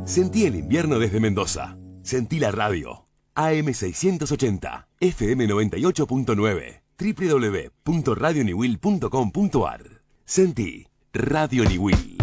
Sentí el invierno desde Mendoza. Sentí la radio. AM680, FM 98.9, www.radioniwil.com.ar. Sentí Radio Niwil.